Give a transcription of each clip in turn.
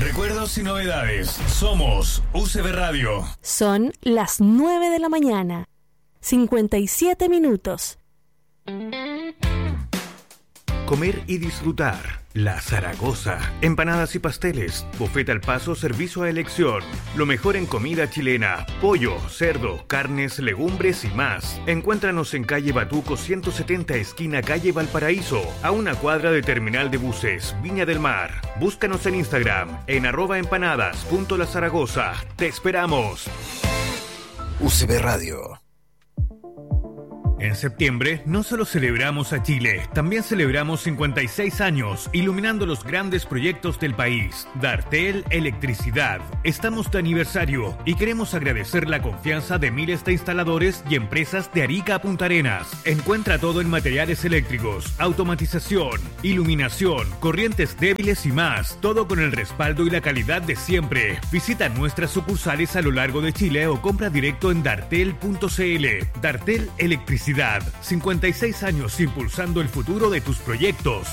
Recuerdos y novedades. Somos UCB Radio. Son las 9 de la mañana. 57 minutos. Comer y disfrutar. La Zaragoza. Empanadas y pasteles. Buffet al paso, servicio a elección. Lo mejor en comida chilena. Pollo, cerdo, carnes, legumbres y más. Encuéntranos en calle Batuco 170, esquina calle Valparaíso, a una cuadra de Terminal de Buses, Viña del Mar. Búscanos en Instagram en @empanadas.lazaragoza. Te esperamos. UCB Radio. En septiembre no solo celebramos a Chile, también celebramos 56 años iluminando los grandes proyectos del país. Dartel Electricidad. Estamos de aniversario y queremos agradecer la confianza de miles de instaladores y empresas de Arica a Punta Arenas. Encuentra todo en materiales eléctricos, automatización, iluminación, corrientes débiles y más. Todo con el respaldo y la calidad de siempre. Visita nuestras sucursales a lo largo de Chile o compra directo en dartel.cl. Dartel Electricidad. 56 años impulsando el futuro de tus proyectos.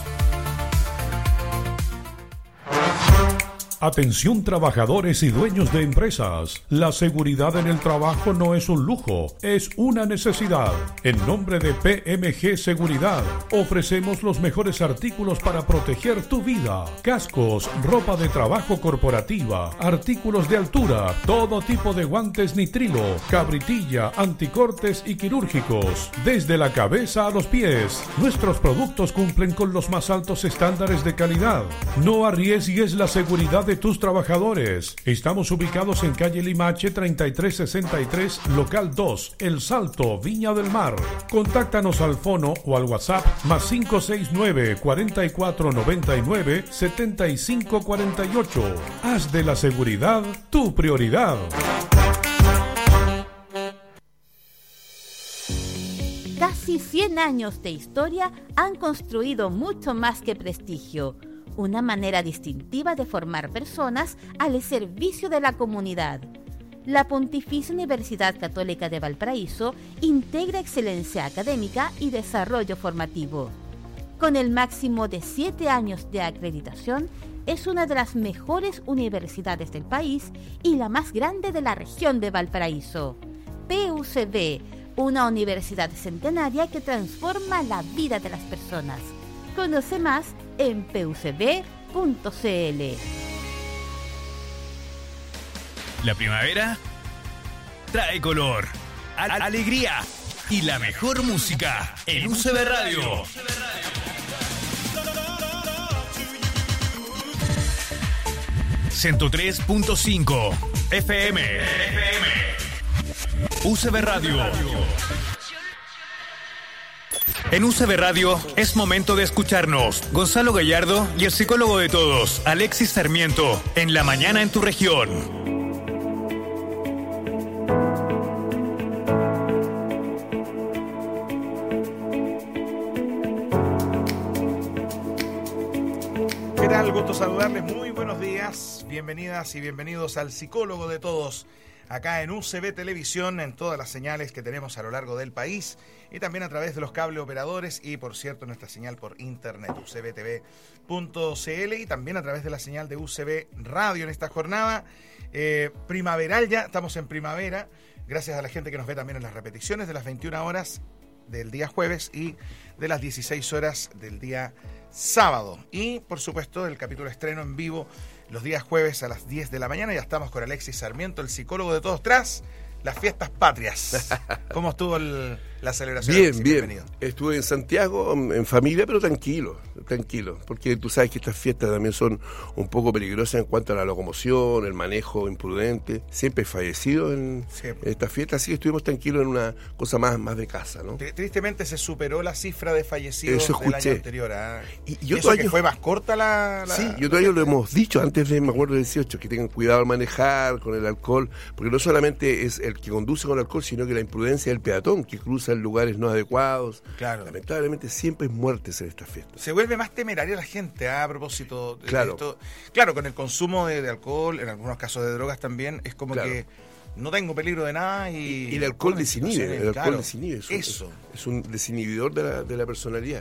Atención trabajadores y dueños de empresas. La seguridad en el trabajo no es un lujo, es una necesidad. En nombre de PMG Seguridad, ofrecemos los mejores artículos para proteger tu vida. Cascos, ropa de trabajo corporativa, artículos de altura, todo tipo de guantes nitrilo, cabritilla, anticortes y quirúrgicos. Desde la cabeza a los pies, nuestros productos cumplen con los más altos estándares de calidad. No arriesgues la seguridad de tus trabajadores. Estamos ubicados en calle Limache 3363, local 2, El Salto, Viña del Mar. Contáctanos al fono o al WhatsApp +569 4499 7548. Haz de la seguridad tu prioridad. Casi 100 años de historia han construido mucho más que prestigio. Una manera distintiva de formar personas al servicio de la comunidad. La Pontificia Universidad Católica de Valparaíso integra excelencia académica y desarrollo formativo. Con el máximo de 7 años de acreditación, es una de las mejores universidades del país y la más grande de la región de Valparaíso. PUCB, una universidad centenaria que transforma la vida de las personas. Conoce más en pucb.cl. La primavera trae color, alegría y la mejor música en UCB Radio. 103.5 FM. UCB Radio. En UCB Radio es momento de escucharnos. Gonzalo Gallardo y el psicólogo de todos, Alexis Sarmiento, en La Mañana en tu Región. ¿Qué tal? Gusto saludarles. Muy buenos días. Bienvenidas y bienvenidos al psicólogo de todos. Acá en UCB Televisión, en todas las señales que tenemos a lo largo del país y también a través de los cable operadores y, por cierto, nuestra señal por internet, ucbtv.cl, y también a través de la señal de UCB Radio en esta jornada primaveral. Ya estamos en primavera, gracias a la gente que nos ve también en las repeticiones de las 21 horas del día jueves y de las 16 horas del día sábado. Y, por supuesto, el capítulo estreno en vivo los días jueves a las 10 de la mañana. Ya estamos con Alexis Sarmiento, el psicólogo de todos, tras las fiestas patrias. ¿Cómo estuvo la celebración? Bien, Alexis? bien. Bienvenido. Estuve en Santiago, en familia, pero tranquilo, porque tú sabes que estas fiestas también son un poco peligrosas en cuanto a la locomoción, el manejo imprudente. Siempre he fallecido en estas fiestas, así que estuvimos tranquilos en una cosa más de casa, ¿no? Tristemente se superó la cifra de fallecidos del año anterior. Y eso que fue más corta la Sí, y otro año lo hemos dicho antes de, me acuerdo, 18, que tengan cuidado al manejar con el alcohol, porque no solamente es el que conduce con alcohol, sino que la imprudencia del peatón, que cruza en lugares no adecuados. Claro. Lamentablemente siempre hay muertes en estas fiestas. Se vuelve más temeraria la gente, a propósito de Claro. esto. Claro, con el consumo de alcohol, en algunos casos de drogas también, es como que no tengo peligro de nada y el alcohol desinhibe, es un es un desinhibidor de la personalidad.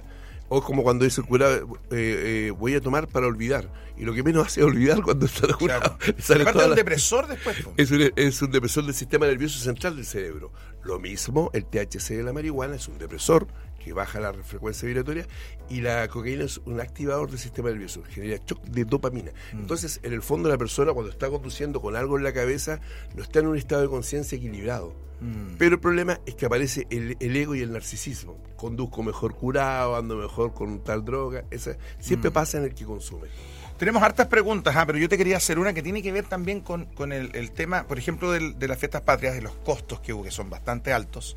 O como cuando dice el curado, voy a tomar para olvidar. Y lo que menos hace es olvidar cuando está curado. Claro. Aparte es un depresor después. Es un depresor del sistema nervioso central del cerebro. Lo mismo, el THC de la marihuana es un depresor que baja la frecuencia vibratoria, y la cocaína es un activador del sistema nervioso, genera shock de dopamina. Entonces, en el fondo, la persona cuando está conduciendo con algo en la cabeza no está en un estado de conciencia equilibrado. Pero el problema es que aparece el ego y el narcisismo. Conduzco mejor curado, ando mejor con tal droga. Esa siempre pasa en el que consume. Tenemos hartas preguntas, pero yo te quería hacer una que tiene que ver también con el tema, por ejemplo, de las fiestas patrias, de los costos que hubo, que son bastante altos.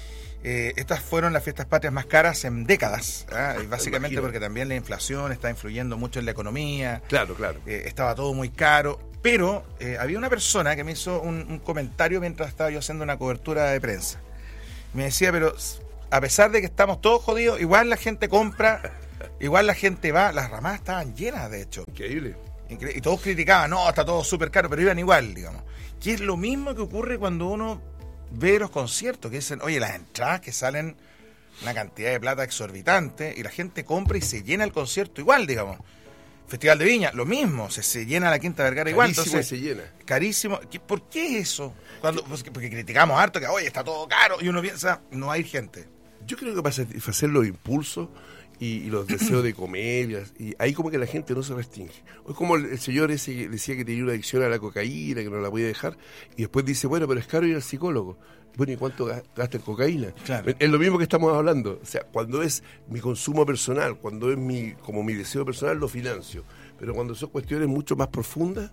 Estas fueron las fiestas patrias más caras en décadas, y básicamente porque también la inflación está influyendo mucho en la economía. Claro. Estaba todo muy caro, pero había una persona que me hizo un comentario mientras estaba yo haciendo una cobertura de prensa. Me decía, pero a pesar de que estamos todos jodidos, igual la gente compra, igual la gente va. Las ramadas estaban llenas, de hecho. Increíble. Y todos criticaban, no, está todo súper caro, pero iban igual, digamos. Que es lo mismo que ocurre cuando uno ve los conciertos, que dicen, oye, las entradas que salen una cantidad de plata exorbitante y la gente compra y se llena el concierto igual, digamos. Festival de Viña, lo mismo, se llena la Quinta Vergara igual. Carísimo. Entonces, se llena. Carísimo. ¿Por qué eso? Porque criticamos harto que, oye, está todo caro, y uno piensa, no hay gente. Yo creo que para satisfacer los impulsos y los deseos de comer, y ahí como que la gente no se restringe. Es como el señor ese que decía que tenía una adicción a la cocaína, que no la podía dejar, y después dice, bueno, pero es caro ir al psicólogo. Bueno, ¿y cuánto gasta en cocaína? Claro. Es lo mismo que estamos hablando. O sea, cuando es mi consumo personal, cuando es como mi deseo personal, lo financio. Pero cuando son cuestiones mucho más profundas,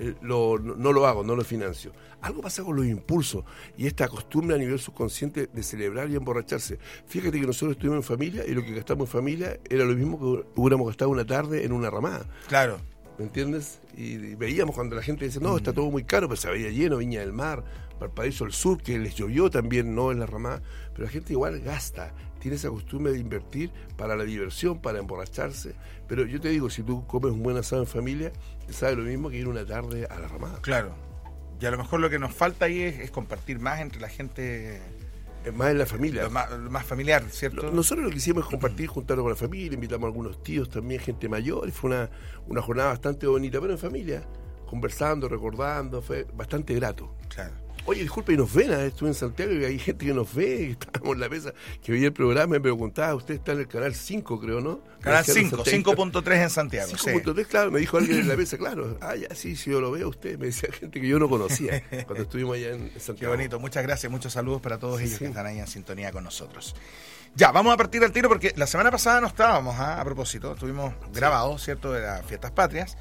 no lo hago, no lo financio. Algo pasa con los impulsos y esta costumbre a nivel subconsciente de celebrar y emborracharse. Fíjate que nosotros estuvimos en familia y lo que gastamos en familia era lo mismo que hubiéramos gastado una tarde en una ramada. Claro. ¿Me entiendes? Y veíamos cuando la gente dice, no, está todo muy caro, pero se veía lleno, Viña del Mar, Valparaíso del Sur, que les llovió también, no en la ramada, pero la gente igual gasta, tiene esa costumbre de invertir para la diversión, para emborracharse. Pero yo te digo, si tú comes un buen asado en familia, te sabe lo mismo que ir una tarde a la ramada. Claro. Y a lo mejor lo que nos falta ahí es compartir más entre la gente. Más en la familia. Lo más familiar, ¿cierto? Nosotros lo que hicimos es compartir, juntarnos con la familia, invitamos a algunos tíos también, gente mayor, y fue una jornada bastante bonita, pero en familia, conversando, recordando, fue bastante grato. Claro. Oye, disculpe, y nos ven, estuve en Santiago y hay gente que nos ve, estábamos en la mesa, que veía el programa, me preguntaba, usted está en el canal 5, creo, ¿no? Canal 5, 5.3 en Santiago. 5.3, sí. Claro, me dijo alguien en la mesa, claro, ya, sí, yo lo veo usted, me decía gente que yo no conocía cuando estuvimos allá en Santiago. Qué bonito, muchas gracias, muchos saludos para todos ellos que están ahí en sintonía con nosotros. Ya, vamos a partir al tiro porque la semana pasada no estábamos, a propósito, estuvimos grabados, ¿cierto?, de las Fiestas Patrias.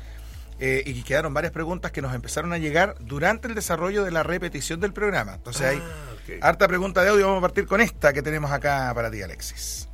Y quedaron varias preguntas que nos empezaron a llegar durante el desarrollo de la repetición del programa. Entonces hay harta pregunta de audio. Vamos a partir con esta que tenemos acá para ti, Alexis.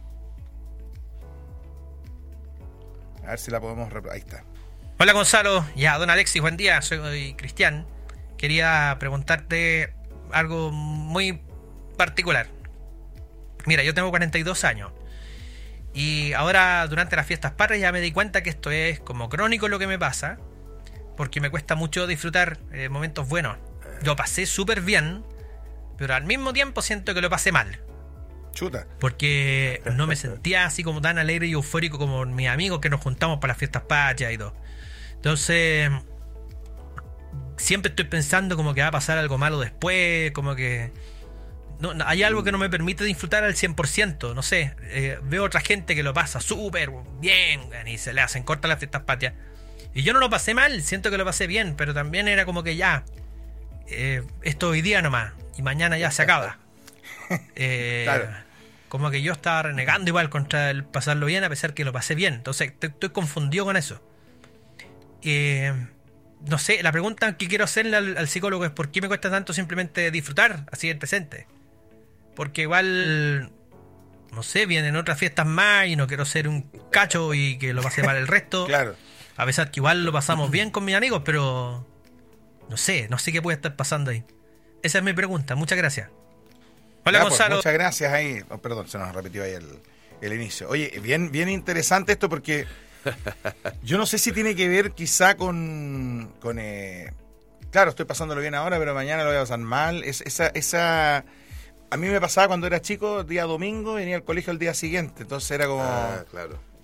A ver si la podemos... Ahí está. Hola, Gonzalo. Ya, don Alexis, buen día. Soy Cristian. Quería preguntarte algo muy particular. Mira, yo tengo 42 años. Y ahora, durante las fiestas patrias, ya me di cuenta que esto es como crónico lo que me pasa, porque me cuesta mucho disfrutar momentos buenos. Lo pasé súper bien, pero al mismo tiempo siento que lo pasé mal. Chuta. Porque no me sentía así como tan alegre y eufórico como mis amigos que nos juntamos para las fiestas patrias y todo. Entonces, siempre estoy pensando como que va a pasar algo malo después, como que... No, hay algo que no me permite disfrutar al 100%, no sé, veo otra gente que lo pasa súper bien y se le hacen cortas las fiestas patrias y yo no lo pasé mal, siento que lo pasé bien, pero también era como que ya esto hoy día nomás y mañana ya se acaba. Claro. Como que yo estaba renegando igual contra el pasarlo bien a pesar que lo pasé bien, entonces estoy confundido con eso. No sé, la pregunta que quiero hacerle al psicólogo es ¿por qué me cuesta tanto simplemente disfrutar así el presente? Porque igual, no sé, vienen otras fiestas más y no quiero ser un cacho y que lo pase mal el resto. Claro. A pesar que igual lo pasamos bien con mis amigos, pero no sé qué puede estar pasando ahí. Esa es mi pregunta, muchas gracias. Hola, ya, Gonzalo. Pues, muchas gracias ahí. Oh, perdón, se nos repitió ahí el inicio. Oye, bien interesante esto porque yo no sé si tiene que ver quizá con claro, estoy pasándolo bien ahora, pero mañana lo voy a pasar mal. Esa a mí me pasaba cuando era chico, día domingo, venía al colegio el día siguiente, entonces era como... claro.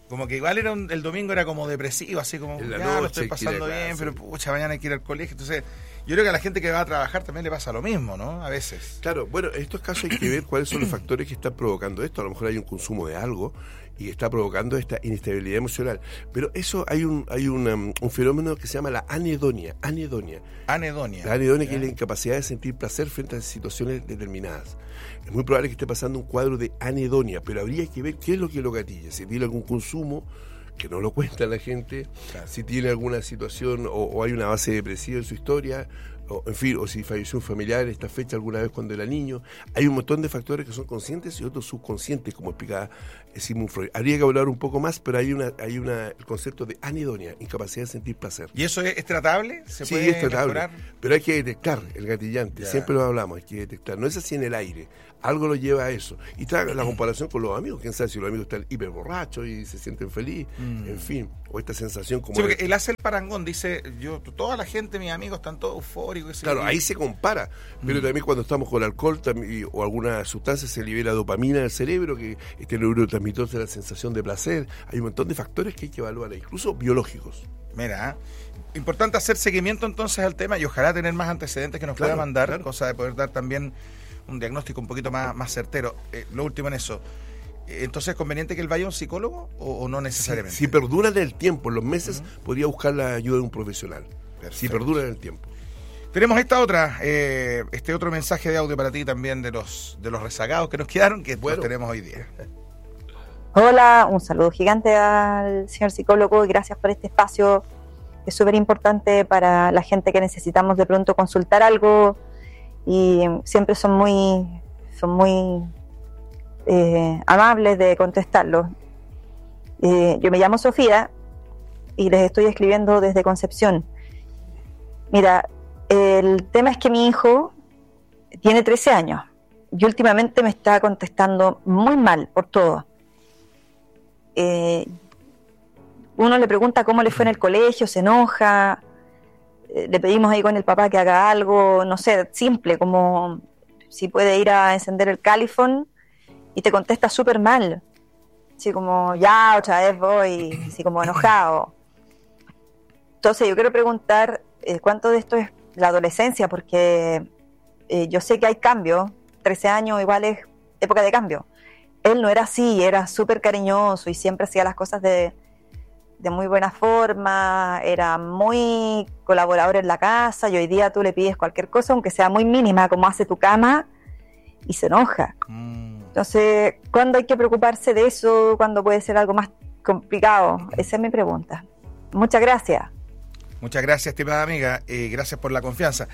Como que igual el domingo era como depresivo, así como, ya noche, lo estoy pasando bien, pero pucha, mañana hay que ir al colegio. Entonces, yo creo que a la gente que va a trabajar también le pasa lo mismo, ¿no? A veces. Claro, bueno, en estos casos hay que ver cuáles son los factores que están provocando esto. A lo mejor hay un consumo de algo y está provocando esta inestabilidad emocional. Pero eso hay un fenómeno que se llama la anedonia. Anedonia. La anedonia, que es la incapacidad de sentir placer frente a situaciones determinadas. Es muy probable que esté pasando un cuadro de anedonia, pero habría que ver qué es lo que lo gatilla. Si tiene algún consumo, que no lo cuenta la gente, claro. Si tiene alguna situación o hay una base depresiva en su historia, o, en fin, o si falleció un familiar en esta fecha alguna vez cuando era niño. Hay un montón de factores que son conscientes y otros subconscientes, como explicaba Sigmund Freud. Habría que hablar un poco más, pero hay el concepto de anedonia, incapacidad de sentir placer. ¿Y eso es tratable? Sí, es tratable, mejorar? Pero hay que detectar el gatillante, siempre lo hablamos, hay que detectar, no es así en el aire, algo lo lleva a eso. Y está la comparación con los amigos, quién sabe si los amigos están hiper borrachos y se sienten felices, en fin, o esta sensación como... Sí, porque él hace el parangón, dice, toda la gente, mis amigos están todos eufóricos. Claro, ahí se compara, pero también cuando estamos con alcohol o alguna sustancia se libera dopamina en el cerebro, que este neurotransmisor de la sensación de placer. Hay un montón de factores que hay que evaluar, incluso biológicos. Mira, importante hacer seguimiento entonces al tema y ojalá tener más antecedentes que nos pueda mandar, cosa de poder dar también un diagnóstico un poquito más certero. Lo último en eso. Entonces, ¿es conveniente que él vaya a un psicólogo o no necesariamente? Si perdura en el tiempo, en los meses, podría buscar la ayuda de un profesional. Perfecto. Si perdura en el tiempo. Tenemos esta otra, este otro mensaje de audio para ti también de los rezagados que nos quedaron, que los tenemos hoy día. Hola, un saludo gigante al señor psicólogo y gracias por este espacio. Es súper importante para la gente que necesitamos de pronto consultar algo y siempre son muy amables de contestarlo. Yo me llamo Sofía y les estoy escribiendo desde Concepción. Mira, el tema es que mi hijo tiene 13 años y últimamente me está contestando muy mal por todo. Uno le pregunta cómo le fue en el colegio, se enoja, le pedimos ahí con el papá que haga algo, no sé, simple, como si puede ir a encender el califón y te contesta súper mal, así como ya otra vez voy, así como enojado. Entonces yo quiero preguntar cuánto de esto es la adolescencia, porque yo sé que hay cambio, 13 años igual es época de cambio. Él no era así, era súper cariñoso y siempre hacía las cosas de muy buena forma, era muy colaborador en la casa y hoy día tú le pides cualquier cosa, aunque sea muy mínima, como hace tu cama, y se enoja. Entonces, ¿cuándo hay que preocuparse de eso? ¿Cuándo puede ser algo más complicado? Esa es mi pregunta. Muchas gracias. Muchas gracias, estimada amiga, gracias por la confianza.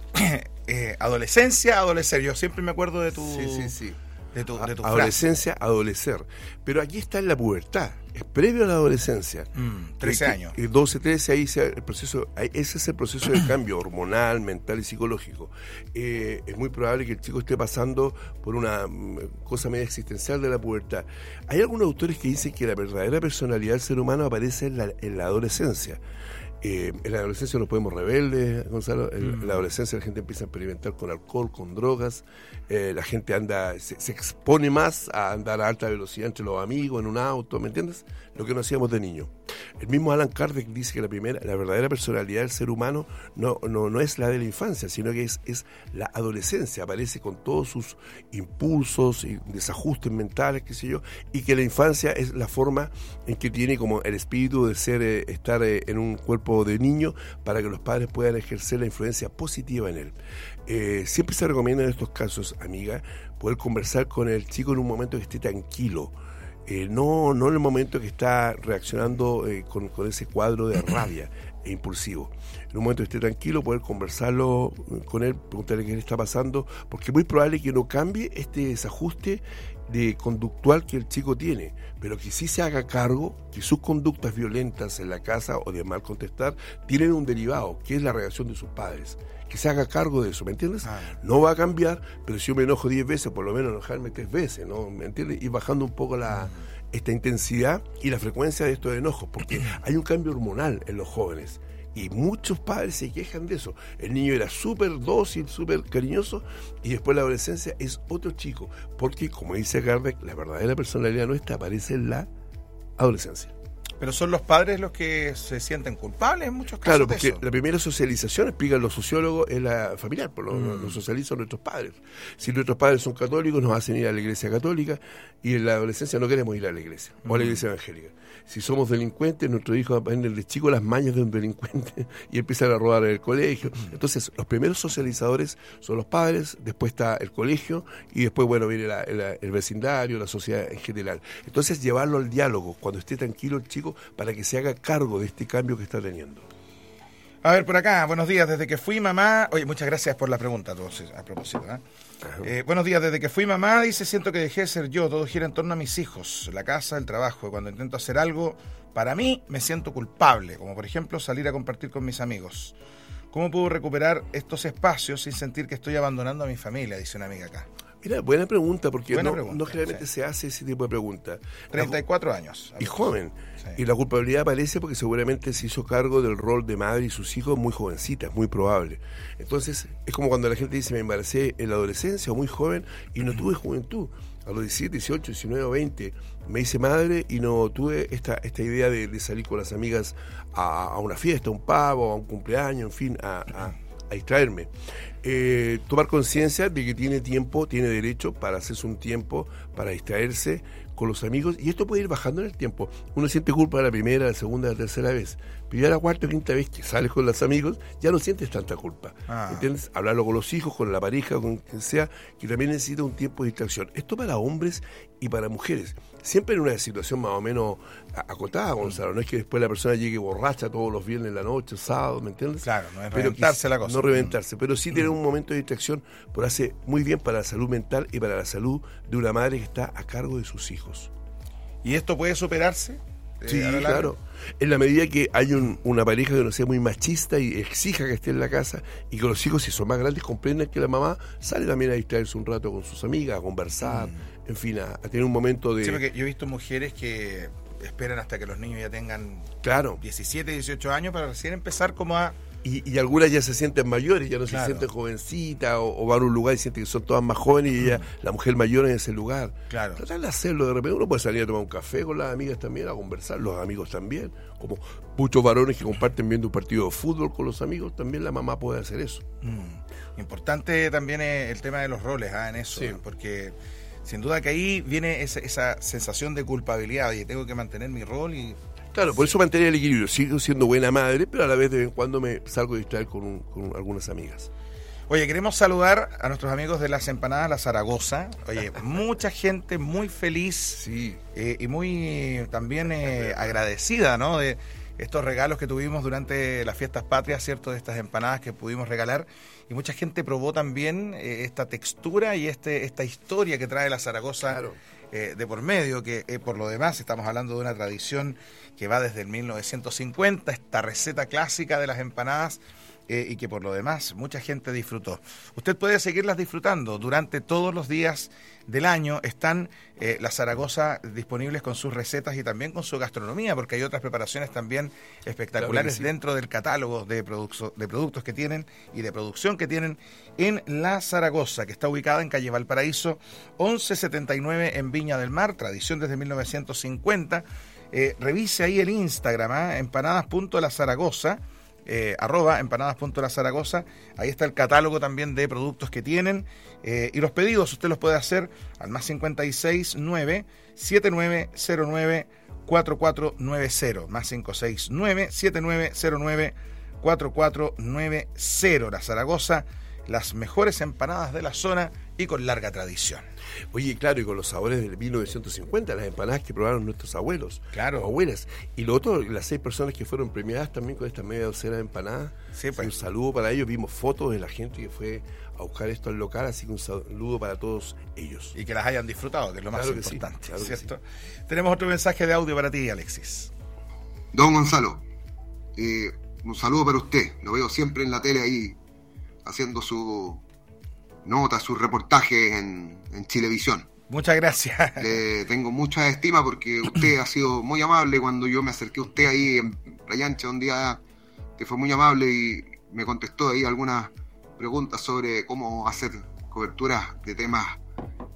Adolescencia, adolecer, yo siempre me acuerdo de tu... Sí. De tu adolescencia, adolecer. Pero aquí está en la pubertad, es previo a la adolescencia. 13 años. 12, 13, ahí ese es el proceso de cambio hormonal, mental y psicológico. Es muy probable que el chico esté pasando por una cosa media existencial de la pubertad. Hay algunos autores que dicen que la verdadera personalidad del ser humano aparece en la adolescencia. En la adolescencia nos podemos rebeldes, Gonzalo. En la adolescencia la gente empieza a experimentar con alcohol, con drogas. La gente se expone más a andar a alta velocidad entre los amigos, en un auto, ¿me entiendes? Lo que no hacíamos de niño. El mismo Alan Kardec dice que la verdadera personalidad del ser humano no es la de la infancia, sino que es la adolescencia. Aparece con todos sus impulsos y desajustes mentales, qué sé yo, y que la infancia es la forma en que tiene como el espíritu de estar en un cuerpo de niño para que los padres puedan ejercer la influencia positiva en él. Siempre se recomienda en estos casos, amiga, poder conversar con el chico en un momento que esté tranquilo, no en el momento que está reaccionando con ese cuadro de rabia e impulsivo. En un momento que esté tranquilo, poder conversarlo con él, preguntarle qué le está pasando, porque es muy probable que no cambie este desajuste de conductual que el chico tiene, pero que sí se haga cargo que sus conductas violentas en la casa o de mal contestar tienen un derivado, que es la reacción de sus padres. Que se haga cargo de eso, ¿me entiendes? No va a cambiar, pero si yo me enojo 10 veces, por lo menos enojarme 3 veces, ¿no? ¿Me entiendes? Ir bajando un poco esta intensidad y la frecuencia de estos enojos, porque hay un cambio hormonal en los jóvenes. Y muchos padres se quejan de eso. El niño era súper dócil, súper cariñoso, y después la adolescencia es otro chico. Porque, como dice Kardec, la verdadera personalidad nuestra aparece en la adolescencia. Pero son los padres los que se sienten culpables en muchos casos. Claro, porque la primera socialización, explican los sociólogos, es la familiar, lo socializan nuestros padres. Si nuestros padres son católicos, nos hacen ir a la iglesia católica, y en la adolescencia no queremos ir a la iglesia, o a la iglesia evangélica. Si somos delincuentes, nuestros hijos aprenden de chicos las mañas de un delincuente y empiezan a robar en el colegio. Entonces, los primeros socializadores son los padres, después está el colegio, y después, bueno, viene el vecindario, la sociedad en general. Entonces, llevarlo al diálogo, cuando esté tranquilo el chico, para que se haga cargo de este cambio que está teniendo. A ver, por acá, buenos días, desde que fui mamá... Oye, muchas gracias por la pregunta, a propósito. Buenos días, desde que fui mamá, dice, siento que dejé de ser yo, todo gira en torno a mis hijos, la casa, el trabajo, y cuando intento hacer algo, para mí me siento culpable, como por ejemplo salir a compartir con mis amigos. ¿Cómo puedo recuperar estos espacios sin sentir que estoy abandonando a mi familia?, dice una amiga acá. Mira, buena pregunta, porque no generalmente se hace ese tipo de pregunta. 34 años. Y joven. Sí. Y la culpabilidad aparece porque seguramente se hizo cargo del rol de madre y sus hijos muy jovencitas, muy probable. Entonces, es como cuando la gente dice, me embaracé en la adolescencia o muy joven y no tuve juventud. A los 17, 18, 19 o 20 me hice madre y no tuve esta idea de salir con las amigas a una fiesta, a un pavo, a un cumpleaños, en fin, a distraerme. Tomar conciencia de que tiene tiempo, tiene derecho para hacerse un tiempo, para distraerse con los amigos, y esto puede ir bajando en el tiempo. Uno siente culpa la primera, la segunda, la tercera vez, pero ya la cuarta o quinta vez que sales con los amigos, ya no sientes tanta culpa. ¿Entiendes? Hablarlo con los hijos, con la pareja, con quien sea, que también necesita un tiempo de distracción. Esto para hombres y para mujeres. Siempre en una situación más o menos acotada, Gonzalo. No es que después la persona llegue borracha todos los viernes en la noche, sábado, ¿me entiendes? Claro, no es reventarse la cosa. No reventarse, pero sí tener un momento de distracción, porque hace muy bien para la salud mental y para la salud de una madre que está a cargo de sus hijos. ¿Y esto puede superarse? Sí, claro. En la medida que hay una pareja que no sea muy machista y exija que esté en la casa, y que los hijos, si son más grandes, comprendan que la mamá sale también a distraerse un rato con sus amigas, a conversar, en fin, a tener un momento de... Sí, porque yo he visto mujeres que esperan hasta que los niños ya tengan 17, 18 años para recién empezar como a... Y algunas ya se sienten mayores, ya no se sienten jovencitas, o van a un lugar y sienten que son todas más jóvenes y ella, la mujer mayor en ese lugar. Claro. Tratar de hacerlo, de repente uno puede salir a tomar un café con las amigas también, a conversar, los amigos también, como muchos varones que comparten viendo un partido de fútbol con los amigos, también la mamá puede hacer eso. Importante también el tema de los roles en eso, porque sin duda que ahí viene esa sensación de culpabilidad, oye, tengo que mantener mi rol y... Claro, por eso mantener el equilibrio. Sigo siendo buena madre, pero a la vez de vez en cuando me salgo a distraer con algunas amigas. Oye, queremos saludar a nuestros amigos de las empanadas La Zaragoza. Oye, mucha gente muy feliz y muy también agradecida, ¿no? De estos regalos que tuvimos durante las fiestas patrias, ¿cierto? De estas empanadas que pudimos regalar. Y mucha gente probó también esta textura y esta historia que trae La Zaragoza. Claro. De por medio, que por lo demás estamos hablando de una tradición que va desde el 1950, esta receta clásica de las empanadas, y que por lo demás mucha gente disfrutó. Usted puede seguirlas disfrutando durante todos los días del año. Están las Zaragoza disponibles con sus recetas y también con su gastronomía, porque hay otras preparaciones también espectaculares dentro del catálogo de productos que tienen y de producción que tienen en La Zaragoza, que está ubicada en calle Valparaíso 1179 en Viña del Mar, tradición desde 1950. Revise ahí el Instagram, empanadas.lazaragoza, @empanadas.lazaragoza. Ahí está el catálogo también de productos que tienen, y los pedidos usted los puede hacer al más 569 7909 4490, más 569 7909 4490. La Zaragoza, las mejores empanadas de la zona y con larga tradición. Oye, claro, y con los sabores del 1950, las empanadas que probaron nuestros abuelos, o abuelas. Y lo otro, las 6 personas que fueron premiadas también con esta media docena de empanadas. Sí, pues. Un saludo para ellos. Vimos fotos de la gente que fue a buscar esto al local, así que un saludo para todos ellos. Y que las hayan disfrutado, que es lo más importante. Sí, claro, ¿cierto? Tenemos otro mensaje de audio para ti, Alexis. Don Gonzalo, un saludo para usted. Lo veo siempre en la tele ahí, haciendo su nota, sus reportajes en Chilevisión. Muchas gracias. Le tengo mucha estima porque usted ha sido muy amable cuando yo me acerqué a usted ahí en Playa Ancha un día, que fue muy amable y me contestó ahí algunas preguntas sobre cómo hacer coberturas de temas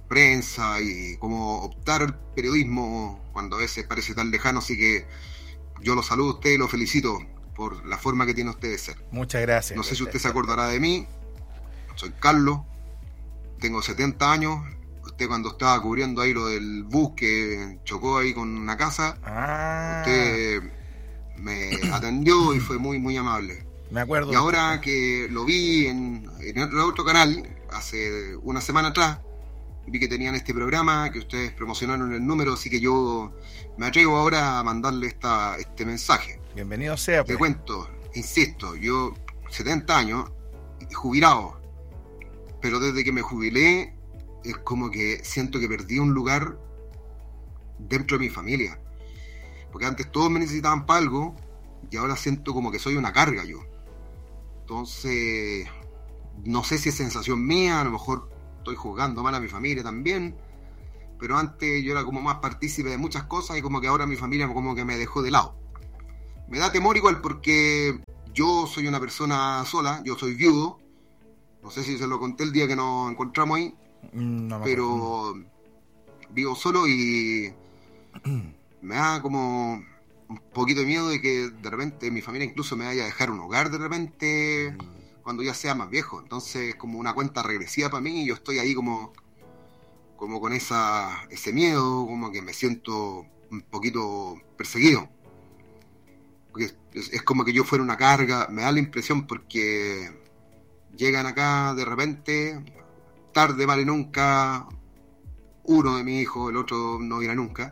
prensa y cómo optar al periodismo cuando a veces parece tan lejano, así que yo lo saludo a usted y lo felicito por la forma que tiene usted de ser. Muchas gracias. No sé si usted se acordará de mí, soy Carlos, tengo 70 años, usted cuando estaba cubriendo ahí lo del bus que chocó ahí con una casa, usted me atendió y fue muy, muy amable. Me acuerdo. Y ahora que lo vi en otro canal, hace una semana atrás, vi que tenían este programa, que ustedes promocionaron el número, así que yo me atrevo ahora a mandarle este mensaje. Bienvenido sea. Te cuento, insisto, yo 70 años, jubilado, pero desde que me jubilé es como que siento que perdí un lugar dentro de mi familia. Porque antes todos me necesitaban para algo y ahora siento como que soy una carga yo. Entonces, no sé si es sensación mía, a lo mejor estoy juzgando mal a mi familia también, pero antes yo era como más partícipe de muchas cosas y como que ahora mi familia como que me dejó de lado. Me da temor igual porque yo soy una persona sola, yo soy viudo, no sé si se lo conté el día que nos encontramos ahí, no, pero vivo solo y me da como un poquito de miedo de que de repente mi familia incluso me vaya a dejar un hogar de repente cuando ya sea más viejo. Entonces como una cuenta regresiva para mí y yo estoy ahí como con ese miedo, como que me siento un poquito perseguido. Porque es como que yo fuera una carga, me da la impresión porque llegan acá de repente, tarde vale nunca, uno de mis hijos, el otro no viene nunca.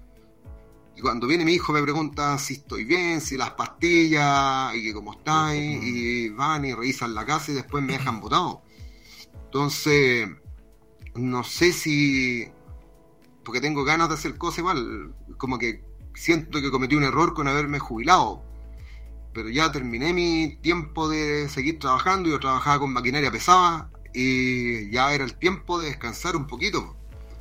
Y cuando viene mi hijo me pregunta si estoy bien, si las pastillas, y que cómo estáis, y van y revisan la casa y después me dejan botado. Entonces, no sé si... porque tengo ganas de hacer cosas igual, como que siento que cometí un error con haberme jubilado. Pero ya terminé mi tiempo de seguir trabajando, yo trabajaba con maquinaria pesada, y ya era el tiempo de descansar un poquito.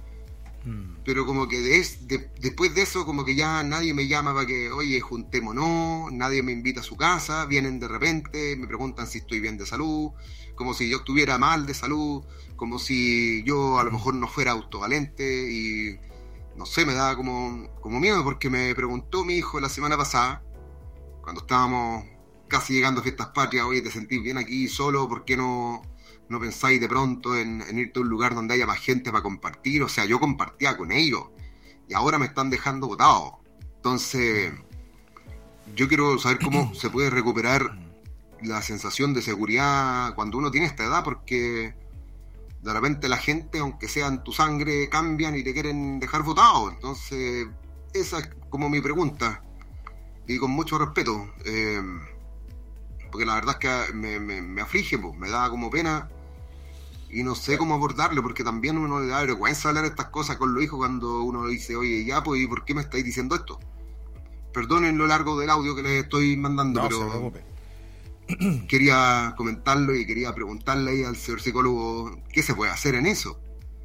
Pero como que después de eso como que ya nadie me llama para que, oye, juntémonos, nadie me invita a su casa, vienen de repente, me preguntan si estoy bien de salud, como si yo estuviera mal de salud, como si yo a lo mejor no fuera autovalente y no sé, me da como miedo porque me preguntó mi hijo la semana pasada, cuando estábamos casi llegando a Fiestas Patrias, oye, ¿te sentís bien aquí solo? ¿Por qué no pensáis de pronto en irte a un lugar donde haya más gente para compartir? O sea, yo compartía con ellos y ahora me están dejando botado. Entonces, yo quiero saber cómo se puede recuperar la sensación de seguridad cuando uno tiene esta edad, porque de repente la gente, aunque sean tu sangre, cambian y te quieren dejar botado. Entonces, esa es como mi pregunta. Y con mucho respeto, porque la verdad es que me aflige, pues, me da como pena. Y no sé cómo abordarlo, porque también uno le da vergüenza hablar estas cosas con los hijos cuando uno dice, oye, ya, pues, ¿y por qué me estáis diciendo esto? Perdonen lo largo del audio que les estoy mandando, no, pero quería comentarlo y quería preguntarle ahí al señor psicólogo qué se puede hacer en eso.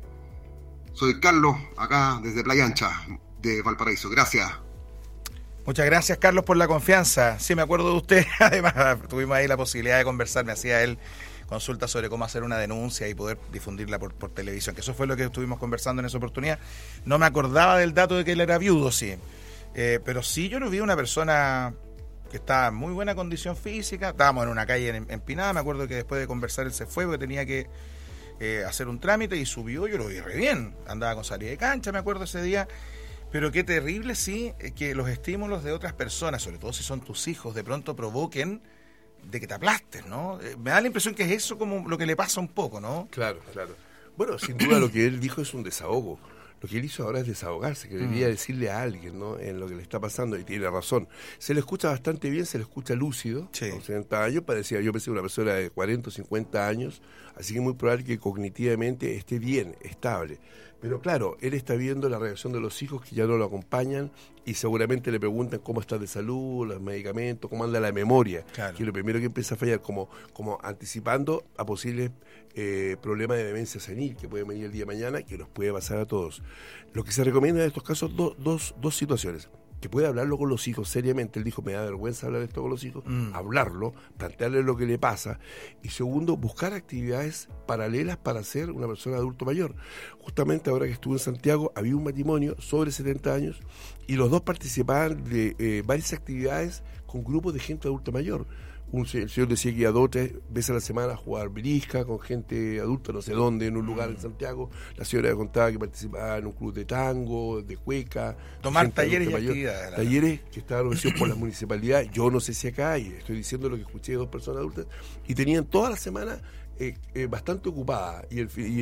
Soy Carlos, acá desde Playa Ancha, de Valparaíso. Gracias. Muchas gracias, Carlos, por la confianza. Sí, me acuerdo de usted. Además, tuvimos ahí la posibilidad de conversar. Me hacía él consulta sobre cómo hacer una denuncia y poder difundirla por televisión, que eso fue lo que estuvimos conversando en esa oportunidad. No me acordaba del dato de que él era viudo, sí. Pero sí, yo lo vi una persona que estaba en muy buena condición física. Estábamos en una calle empinada. Me acuerdo que después de conversar él se fue porque tenía que hacer un trámite y subió. Yo lo vi re bien. Andaba con salida de cancha, me acuerdo ese día. Pero qué terrible, sí, que los estímulos de otras personas, sobre todo si son tus hijos, de pronto provoquen de que te aplastes, ¿no? Me da la impresión que es eso como lo que le pasa un poco, ¿no? Claro, claro. Bueno, sin duda lo que él dijo es un desahogo. Lo que él hizo ahora es desahogarse, que debería decirle a alguien, ¿no?, en lo que le está pasando, y tiene razón. Se le escucha bastante bien, se le escucha lúcido. Sí. Con 70 años, yo pensé una persona de 40 o 50 años, así que es muy probable que cognitivamente esté bien, estable. Pero claro, él está viendo la reacción de los hijos que ya no lo acompañan y seguramente le preguntan cómo está de salud, los medicamentos, cómo anda la memoria, claro, que es lo primero que empieza a fallar, como anticipando a posibles problemas de demencia senil que pueden venir el día de mañana, que nos puede pasar a todos. Lo que se recomienda en estos casos, dos situaciones. que puede hablarlo con los hijos seriamente. Él dijo, me da vergüenza hablar esto con los hijos, hablarlo, plantearle lo que le pasa. Y segundo, buscar actividades paralelas para ser una persona adulto mayor. Justamente ahora que estuve en Santiago, había un matrimonio sobre 70 años y los dos participaban de varias actividades con grupos de gente adulta mayor. El señor decía que iba 2 o 3 veces a la semana a jugar birisca con gente adulta, no sé dónde, en un lugar en Santiago. La señora contaba que participaba en un club de tango, de cueca. Tomar talleres y actividades. Talleres que estaban organizados por la municipalidad. Yo no sé si acá hay, estoy diciendo lo que escuché de 2 personas adultas, y tenían toda la semana bastante ocupada. Y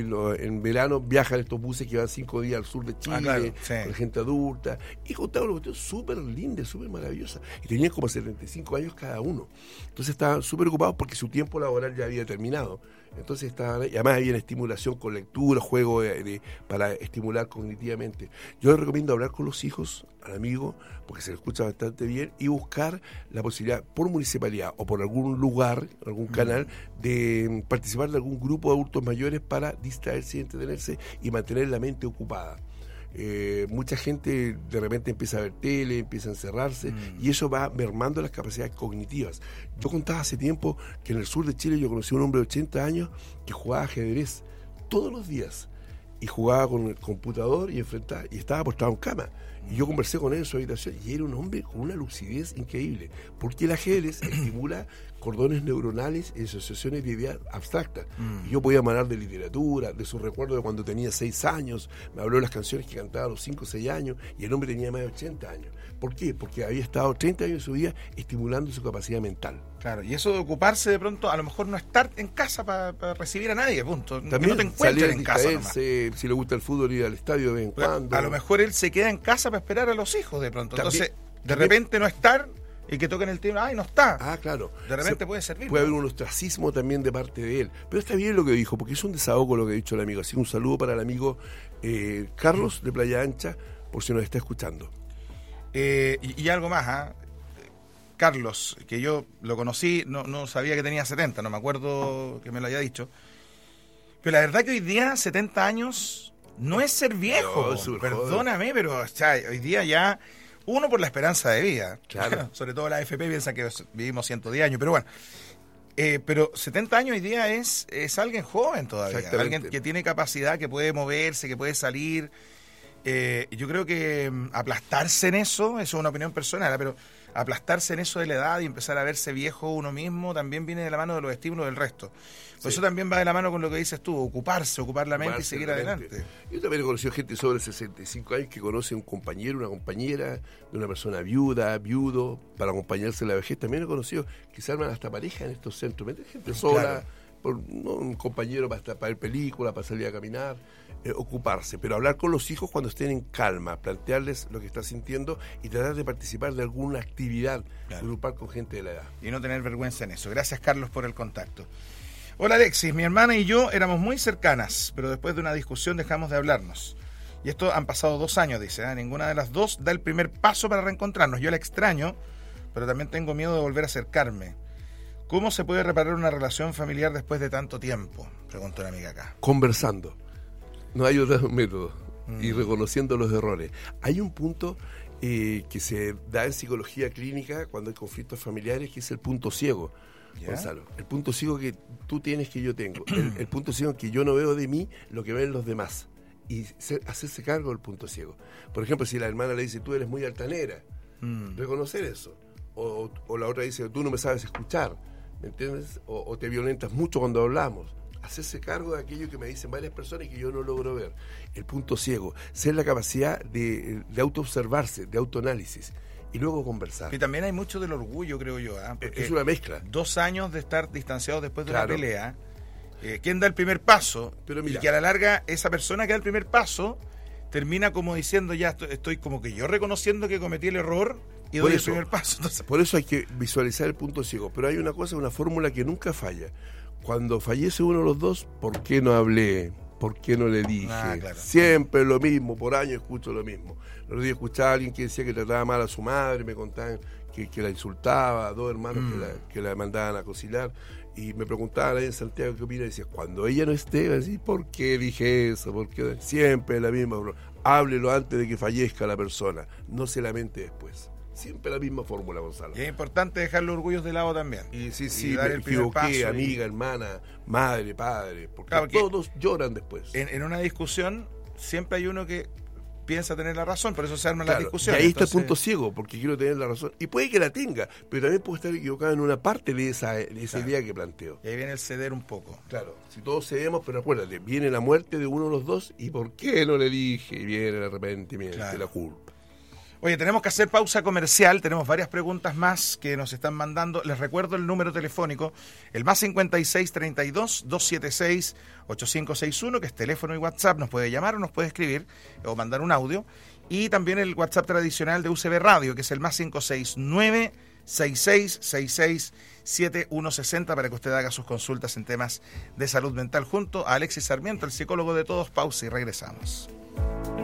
en verano viajan estos buses que van 5 días al sur de Chile, con gente adulta, y contaban una cuestión súper linda, súper maravillosa. Y tenían como 75 años cada uno. Entonces estaban súper ocupados porque su tiempo laboral ya había terminado. Entonces estaban, y además había estimulación con lectura, juego para estimular cognitivamente. Yo les recomiendo hablar con los hijos, al amigo, porque se le escucha bastante bien, y buscar la posibilidad por municipalidad o por algún lugar, algún canal, de participar de algún grupo de adultos mayores para distraerse y entretenerse y mantener la mente ocupada. Mucha gente de repente empieza a ver tele, empieza a encerrarse, y eso va mermando las capacidades cognitivas. Yo contaba hace tiempo que en el sur de Chile yo conocí a un hombre de 80 años que jugaba ajedrez todos los días y jugaba con el computador y estaba postrado en cama. Y yo conversé con él en su habitación y era un hombre con una lucidez increíble, porque el ajedrez estimula cordones neuronales y asociaciones de ideas abstractas. Y yo podía hablar de literatura, de sus recuerdos de cuando tenía 6 años, me habló de las canciones que cantaba a los 5 o 6 años, y el hombre tenía más de 80 años. ¿Por qué? Porque había estado 30 años de su vida estimulando su capacidad mental. Claro, y eso de ocuparse de pronto, a lo mejor no estar en casa para recibir a nadie, punto. También que no te encuentres en casa nomás. Si le gusta el fútbol, ir al estadio de vez en cuando. A lo mejor él se queda en casa para esperar a los hijos de pronto. También, entonces, de repente no estar y que toquen el timbre, ¡ay, no está! Ah, claro. De repente puede servir. Puede haber un ostracismo también de parte de él. Pero está bien lo que dijo, porque es un desahogo lo que ha dicho el amigo. Así que un saludo para el amigo Carlos de Playa Ancha, por si nos está escuchando. Y algo más, Carlos, que yo lo conocí, no sabía que tenía 70, no me acuerdo que me lo haya dicho. Pero la verdad que hoy día 70 años no es ser viejo. No, perdóname, pero hoy día ya, uno por la esperanza de vida. Claro. Sobre todo la AFP piensa que vivimos 110 años, pero bueno. Pero 70 años hoy día es alguien joven todavía. Alguien que tiene capacidad, que puede moverse, que puede salir. Yo creo que aplastarse en eso es una opinión personal, pero aplastarse en eso de la edad y empezar a verse viejo uno mismo también viene de la mano de los estímulos del resto. Por eso también va de la mano con lo que dices tú, ocupar la mente y seguir adelante. Yo también he conocido gente sobre 65 años que conoce un compañero, una compañera, de una persona viudo, para acompañarse en la vejez. También he conocido que se arman hasta pareja en estos centros, gente sola, un compañero para ver películas, para salir a caminar. Ocuparse, pero hablar con los hijos cuando estén en calma, plantearles lo que están sintiendo y tratar de participar de alguna actividad grupal con gente de la edad. Y no tener vergüenza en eso. Gracias, Carlos, por el contacto. Hola, Alexis. Mi hermana y yo éramos muy cercanas, pero después de una discusión dejamos de hablarnos. Y esto han pasado 2 años, dice. Ninguna de las dos da el primer paso para reencontrarnos. Yo la extraño, pero también tengo miedo de volver a acercarme. ¿Cómo se puede reparar una relación familiar después de tanto tiempo? Preguntó una amiga acá. Conversando. No hay otro método. Y reconociendo los errores. Hay un punto que se da en psicología clínica cuando hay conflictos familiares, que es el punto ciego, Gonzalo. El punto ciego que tú tienes, que yo tengo. El punto ciego que yo no veo de mí lo que ven los demás. Y hacerse cargo del punto ciego. Por ejemplo, si la hermana le dice, tú eres muy altanera, reconocer eso. O la otra dice, tú no me sabes escuchar, ¿me entiendes? O te violentas mucho cuando hablamos. Hacerse cargo de aquello que me dicen varias personas y que yo no logro ver. El punto ciego, ser la capacidad de autoobservarse, de autoanálisis, y luego conversar. Y también hay mucho del orgullo, creo yo. Es una mezcla. 2 años de estar distanciados después de una pelea. ¿Quién da el primer paso? Pero mira, y que a la larga esa persona que da el primer paso termina como diciendo, ya estoy como que yo reconociendo que cometí el error y doy el primer paso. Entonces, por eso hay que visualizar el punto ciego. Pero hay una fórmula que nunca falla. Cuando fallece uno de los dos, ¿por qué no hablé? ¿Por qué no le dije? Claro. Siempre lo mismo, por años escucho lo mismo. El otro día escuchaba a alguien que decía que trataba mal a su madre, me contaban que la insultaba, 2 hermanos que la mandaban a cocinar, y me preguntaban ahí en Santiago qué opina, y decía, cuando ella no esté, va a decir, ¿por qué dije eso? ¿Por qué? Siempre la misma. háblelo antes de que fallezca la persona, no se lamente después. Siempre la misma fórmula, Gonzalo. Y es importante dejar los orgullos de lado también. Y sí, dar me el primer paso equivoqué, amiga, hermana, madre, padre, porque claro, todos lloran después. En una discusión siempre hay uno que piensa tener la razón, por eso se arman las discusiones. Y ahí está el punto ciego, porque quiero tener la razón. Y puede que la tenga, pero también puedo estar equivocado en una parte de esa idea que planteo. Y ahí viene el ceder un poco. Claro, si todos cedemos, pero acuérdate, viene la muerte de uno de los dos, ¿y por qué no le dije? Y viene el arrepentimiento, la culpa. Oye, tenemos que hacer pausa comercial, tenemos varias preguntas más que nos están mandando. Les recuerdo el número telefónico, el más 5632-276-8561, que es teléfono y WhatsApp, nos puede llamar o nos puede escribir o mandar un audio. Y también el WhatsApp tradicional de UCB Radio, que es el más 569-6666-7160, para que usted haga sus consultas en temas de salud mental junto a Alexis Sarmiento, el psicólogo de todos. Pausa y regresamos.